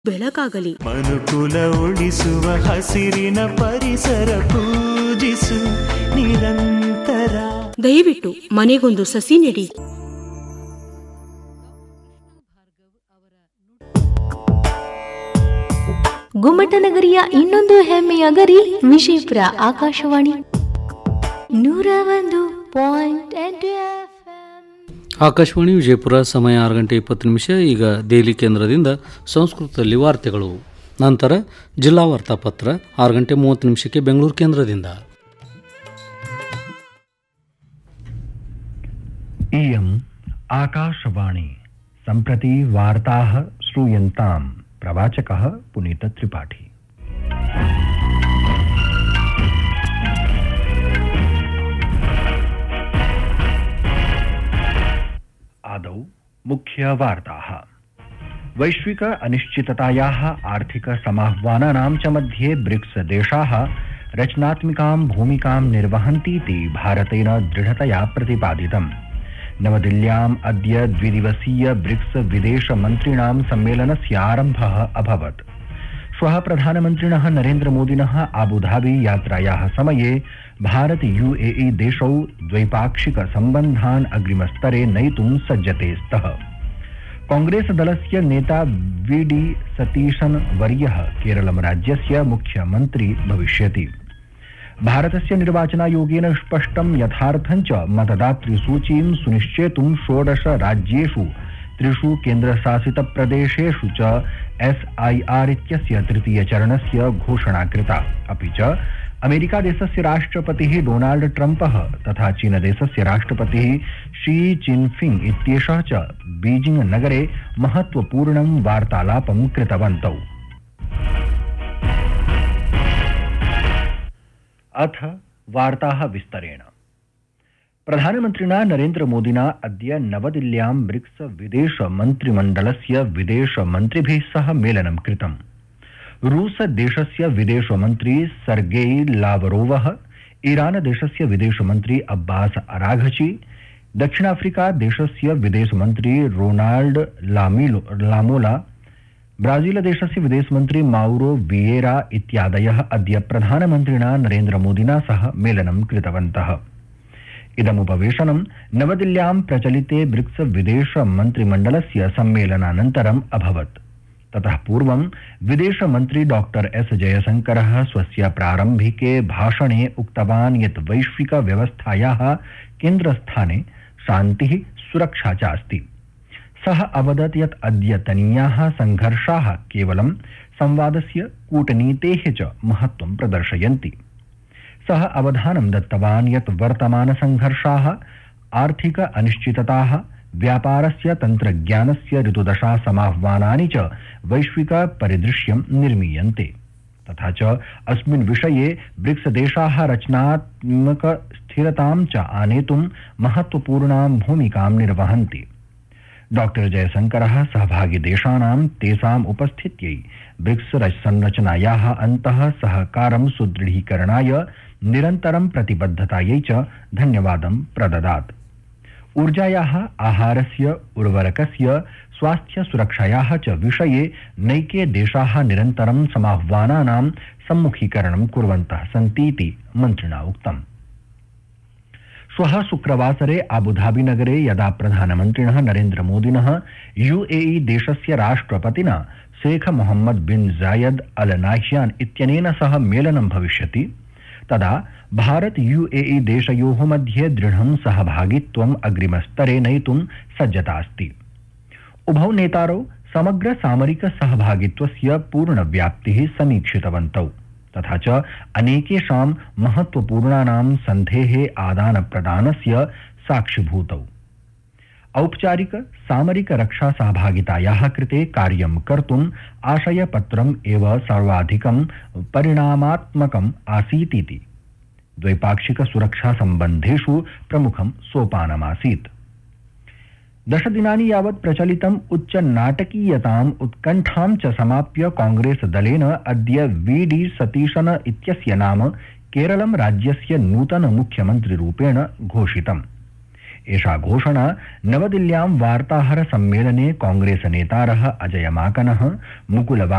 ಬೆಳಕಾಗಲಿ. ಮನುಕುಲ ಉಳಿಸುವ ಹಸಿರಿನ ಪರಿಸರ ಪೂಜಿಸು ನಿರಂತರ. ದಯವಿಟ್ಟು ಮನೆಗೊಂದು ಸಸಿ ನೆಡಿ. ಗುಮ್ಮಟನಗರಿಯ ಇನ್ನೊಂದು ಹೆಮ್ಮೆಯ ಗರಿ ವಿಜಯಪುರ ಆಕಾಶವಾಣಿ 101.8 ಆಕಾಶವಾಣಿ ವಿಜಯಪುರ. ಸಮಯ 6:20. ಈಗ ದೆಹಲಿ ಕೇಂದ್ರದಿಂದ ಸಂಸ್ಕೃತದಲ್ಲಿ ವಾರ್ತೆಗಳು. ನಂತರ ಜಿಲ್ಲಾ ವಾರ್ತಾಪತ್ರ 6:30 ಬೆಂಗಳೂರು ಕೇಂದ್ರದಿಂದ. इयम् आकाशवाणी. सम्प्रति वार्ताः श्रूयन्ताम्. प्रवाचकः पुनीत त्रिपाठी. आदौ मुख्यवार्ताः. वैश्विक अनिश्चिततायाः आर्थिक समाह्वानानां च मध्ये ब्रिक्स देशाः रचनात्मिकां भूमिकां निर्वहन्तीति भारतेन दृढतया प्रतिपादितम्. नवदिल्ल्याम् अद्य द्विदिवसीय ब्रिक्स विदेशमन्त्रिणां सम्मेलनस्य आरम्भः अभवत्. श्वः प्रधानमन्त्रिणः नरेन्द्रमोदिनः आबुधाबी यात्रायाः समये भारत UAE देशौ द्वैपाक्षिकसम्बन्धान् अग्रिमस्तरे नयितुं सज्जते स्तः. कांग्रेस दलस्य नेता VD सतीशन् वर्यः केरलं राज्यस्य मुख्यमन्त्री भविष्यति. भारतस्य निर्वाचनायोगेन स्पष्टं यथार्थं च मतदातृसूचीं सुनिश्चेतुं 16 राज्येषु 3 केन्द्रशासितप्रदेशेषु च SIR इत्यस्य तृतीयचरणस्य घोषणा कृता. अपि च अमेरिकादेशस्य राष्ट्रपतिः डोनाल्ड ट्रम्पः तथा चीनदेशस्य राष्ट्रपतिः शी जिनपिंग इत्येषः च बीजिंग नगरे महत्वपूर्णं वार्तालापं कृतवन्तौ. अथ वार्ताः विस्तरेण. प्रधानमन्त्रिणा नरेन्द्रमोदिना अद्य नवदिल्ल्यां ब्रिक्स विदेशमन्त्रिमण्डलस्य विदेशमन्त्रिभिः सह मेलनं कृतम्. रूसदेशस्य विदेशमन्त्री सर्गेई लावरोवः, ईरानदेशस्य विदेशमन्त्री अब्बास अराघची, दक्षिणाफ्रिकादेशस्य विदेशमन्त्री रोनाल्ड लामोला, ब्राजीलदेशस्य विदेशमन्त्री माउरो वियेरा इत्यादयः अद्य प्रधानमन्त्रिणा नरेन्द्रमोदिना सह मेलनं कृतवन्तः. इदमुपवेशनं नवदिल्ल्यां प्रचलिते ब्रिक्स विदेशमन्त्रिमण्डलस्य सम्मेलनानन्तरम् अभवत्. ततः पूर्वं विदेशमन्त्री डॉक्टर S जयशंकरः स्वस्य प्रारम्भिके भाषणे उक्तवान् यत् वैश्विकव्यवस्थायाः केन्द्रस्थाने शान्तिः सुरक्षा च अस्ति. सः अवदत् यत् अद्यतनीयाः संघर्षाः केवलं संवादस्य कूटनीतेः च महत्त्वं प्रदर्शयन्ति. सः अवधानं दत्तवान् यत् वर्तमानसंघर्षाः आर्थिक अनिश्चितताः, व्यापारस्य तन्त्रज्ञानस्य ऋतुदशा समाह्वानानि च वैश्विक परिदृश्यं निर्मीयन्ते. तथा च अस्मिन् विषये ब्रिक्स देशाः रचनात्मक स्थिरतां च आनेतुं महत्त्वपूर्णां भूमिकां निर्वहन्ति. डॉक्टर जयशंकरः सहभागी देशानां तेषाम् उपस्थित्यै ब्रिक्स संरचनायाः अन्तः सहकारं सुदृढीकरणाय निरन्तरं प्रतिबद्धतायै च धन्यवादं प्रददात्. ऊर्जायाः, आहारस्य, उर्वरकस्य, स्वास्थ्यसुरक्षायाः च विषये नैके देशाः निरन्तरं समाह्वानानां सम्मुखीकरणं कुर्वन्तः सन्तीति मन्त्रिणा उक्तम्. श्वः शुक्रवासरे आबुधाबी नगरे यदा प्रधानमन्त्रिणः नरेन्द्रमोदिनः UAE देशस्य राष्ट्रपतिना शेख मोहम्मद बिन जायद अल नाह्यान इत्यनेन सह मेलनं भविष्यति, तदा भारत UAE देशयोः मध्ये दृढं सहभागित्वम् अग्रिमस्तरे नयितुं सज्जता अस्ति. उभौ नेतारौ समग्र सामरिक सहभागित्वस्य पूर्णव्याप्तिः समीक्षितवन्तौ. तथा च अनेकेषां महत्त्वपूर्णानां सन्धेः आदानप्रदानस्य साक्षिभूतौ. औपचारिक सामरिक रक्षा सहभागितायाः कृते कार्यं कर्तुम् आशयपत्रम् एव सर्वाधिकं परिणामात्मकम् आसीतीति द्वैपाक्षिक सुरक्षा सम्बन्धेषु प्रमुखं सोपानमासीत्. 10 दिनानि यावत् प्रचलितम् उच्च नाटकीयताम् उत्कण्ठां च समाप्य कांग्रेस दलेन अद्य VD सतीशन इत्यस्य नाम केरलं राज्यस्य नूतन मुख्यमन्त्रिरूपेण घोषितम्. एषा घोषणा नवदिल्ल्यां वार्ताहर सम्मेलने कांग्रेस नेतारः अजय माकनः, मुकुल